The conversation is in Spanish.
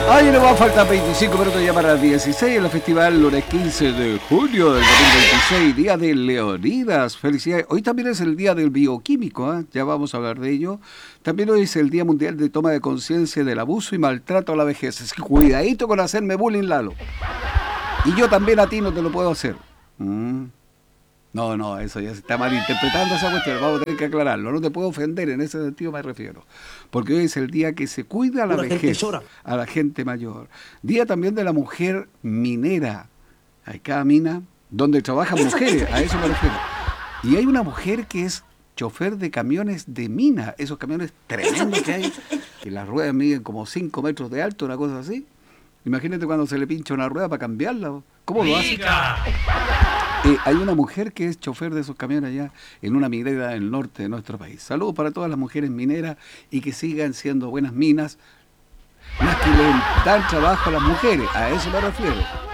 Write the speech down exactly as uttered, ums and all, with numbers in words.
Ay, nos va a faltar veinticinco minutos ya para las dieciséis en el festival lunes quince de junio del dos mil veintiséis, Día de Leonidas. Felicidades. Hoy también es el Día del Bioquímico, ¿eh? Ya vamos a hablar de ello. También hoy es el Día Mundial de Toma de Conciencia del Abuso y Maltrato a la Vejez. Es que cuidadito con hacerme bullying, Lalo. Y yo también a ti no te lo puedo hacer. Mm. No, no, eso ya se está malinterpretando esa cuestión, vamos a tener que aclararlo. No te puedo ofender, en ese sentido me refiero. Porque hoy es el día que se cuida a la Pura vejez, gente a la gente mayor. Día también de la mujer minera. Hay cada mina donde trabajan mujeres, a eso me refiero. Y hay una mujer que es chofer de camiones de mina, esos camiones tremendos que hay, que las ruedas miden como cinco metros de alto, una cosa así. Imagínate cuando se le pincha una rueda para cambiarla, ¿cómo lo hace? Eh, hay una mujer que es chofer de esos camiones allá en una minera del norte de nuestro país. Saludos para todas las mujeres mineras y que sigan siendo buenas minas, las que le dan trabajo a las mujeres, a eso me refiero.